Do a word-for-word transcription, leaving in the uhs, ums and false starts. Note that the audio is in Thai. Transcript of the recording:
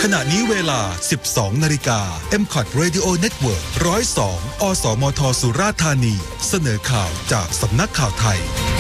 ขณะนี้เวลา สิบสองนาฬิกา เอ็ม คอท Radio Network หนึ่งศูนย์สอง อสมทสุราษฎร์ธานีเสนอข่าวจากสำนักข่าวไทย